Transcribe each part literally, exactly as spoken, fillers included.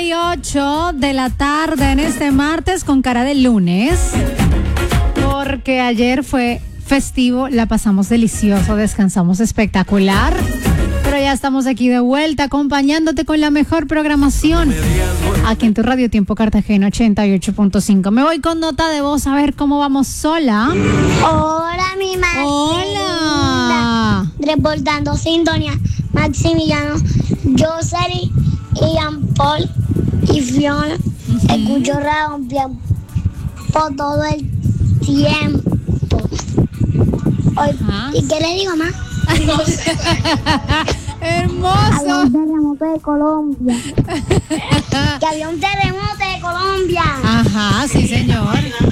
y ocho de la tarde en este martes con cara de lunes, porque ayer fue festivo, la pasamos delicioso, descansamos espectacular, pero ya estamos aquí de vuelta acompañándote con la mejor programación aquí en tu Radio Tiempo Cartagena ochenta y ocho punto cinco. Me voy con nota de voz a ver cómo vamos sola. Hola, mi madre. Hola. Reportando sintonía, Maximiliano, Josely, Ian Paul y Fiona. Uh-huh. Escucho Radio Tiempo por todo el tiempo. Hoy, uh-huh. ¿Y qué le digo más? Hermoso. Había un terremoto de Colombia. Que había un terremoto de Colombia. Ajá, sí, señor.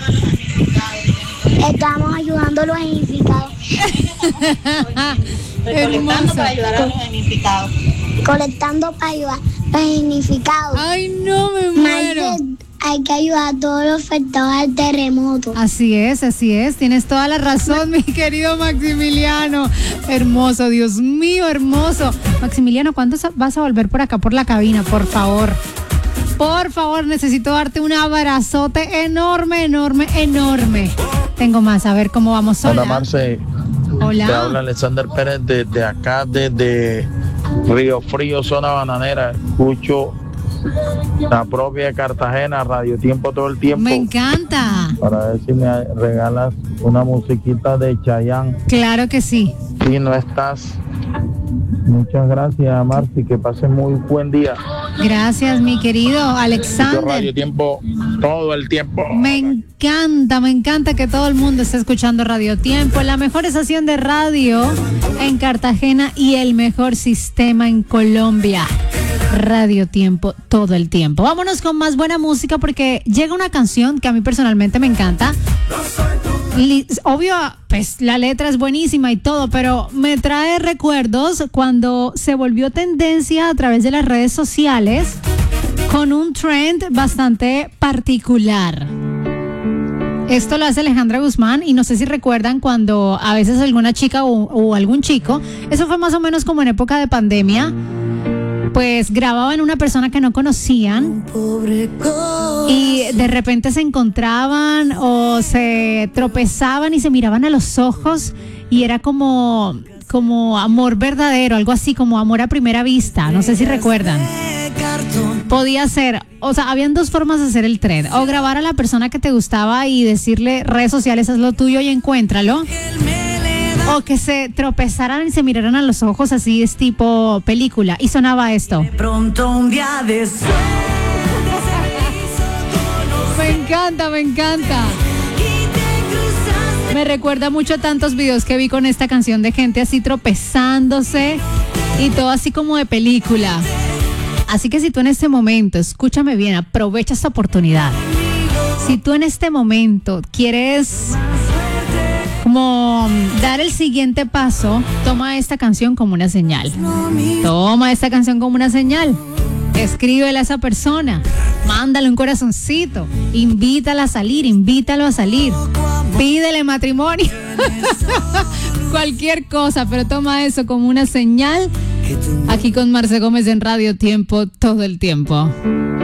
Estamos ayudando a los damnificados. Recolectando para ayudar a los damnificados. Colectando para ayudar a los damnificados. Ay, no me muero. Hay que ayudar a todos los afectados al terremoto. Así es, así es. Tienes toda la razón, mi querido Maximiliano. Hermoso, Dios mío, hermoso. Maximiliano, ¿cuándo vas a volver por acá, por la cabina? Por favor. Por favor, necesito darte un abrazote enorme, enorme, enorme. Tengo más, a ver cómo vamos. Hola, Hola Marce. Hola. Te habla Alexander Pérez desde acá, desde Río Frío, zona bananera. Escucho la propia Cartagena, Radio Tiempo todo el tiempo. Me encanta. Para ver si me regalas una musiquita de Chayanne. Claro que sí. Si no estás. Muchas gracias, Marci, que pasen muy buen día. Gracias, mi querido Alexander. Radio Tiempo todo el tiempo. Me encanta, me encanta que todo el mundo esté escuchando Radio Tiempo, la mejor estación de radio en Cartagena y el mejor sistema en Colombia. Radio Tiempo todo el tiempo. Vámonos con más buena música porque llega una canción que a mí personalmente me encanta. Obvio, pues la letra es buenísima y todo, pero me trae recuerdos cuando se volvió tendencia a través de las redes sociales con un trend bastante particular. Esto lo hace Alejandra Guzmán y no sé si recuerdan cuando a veces alguna chica o, o algún chico, eso fue más o menos como en época de pandemia, pues grababan una persona que no conocían y de repente se encontraban o se tropezaban y se miraban a los ojos y era como, como amor verdadero, algo así como amor a primera vista, no sé si recuerdan. Podía ser, o sea, habían dos formas de hacer el trend, o grabar a la persona que te gustaba y decirle redes sociales, haz lo tuyo y encuéntralo. O que se tropezaran y se miraran a los ojos, así es tipo película. Y sonaba esto. Pronto un día de sol. Me encanta, me encanta. Me recuerda mucho a tantos videos que vi con esta canción de gente así tropezándose y todo así como de película. Así que si tú en este momento, escúchame bien, aprovecha esta oportunidad. Si tú en este momento quieres como dar el siguiente paso, toma esta canción como una señal. Toma esta canción como una señal. Escríbele a esa persona, mándale un corazoncito, invítala a salir, invítalo a salir, pídele matrimonio, cualquier cosa, pero toma eso como una señal. Aquí con Marce Gómez en Radio Tiempo todo el tiempo.